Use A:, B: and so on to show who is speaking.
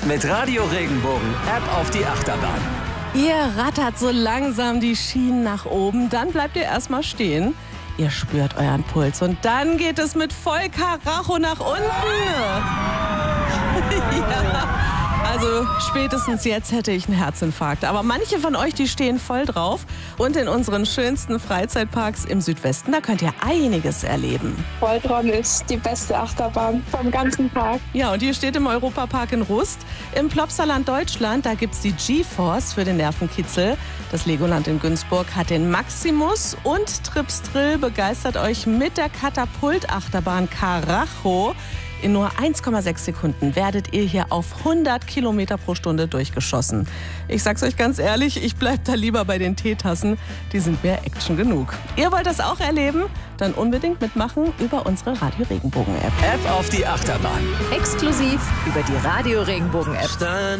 A: mit Radio Regenbogen App auf die Achterbahn.
B: Ihr rattert so langsam die Schienen nach oben, dann bleibt ihr erstmal stehen. Ihr spürt euren Puls und dann geht es mit voll Karacho nach unten. Ja. Also spätestens jetzt hätte ich einen Herzinfarkt. Aber manche von euch, die stehen voll drauf. Und in unseren schönsten Freizeitparks im Südwesten, da könnt ihr einiges erleben.
C: Voltron ist die beste Achterbahn vom ganzen Park.
B: Ja, und die steht im Europapark in Rust. Im Plopsaland Deutschland, da gibt's die G-Force für den Nervenkitzel. Das Legoland in Günzburg hat den Maximus. Und Trips Drill begeistert euch mit der Katapult-Achterbahn Karacho. In nur 1,6 Sekunden werdet ihr hier auf 100 Kilometer pro Stunde durchgeschossen. Ich sag's euch ganz ehrlich, ich bleib da lieber bei den Teetassen. Die sind mir Action genug. Ihr wollt das auch erleben? Dann unbedingt mitmachen über unsere Radio Regenbogen App.
A: App auf die Achterbahn.
D: Exklusiv über die Radio Regenbogen App.